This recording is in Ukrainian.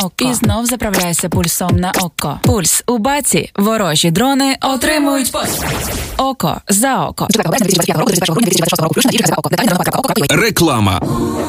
око. І знов заправляйся пульсом на око. Пульс у баці. Ворожі дрони отримують око за око. Реклама.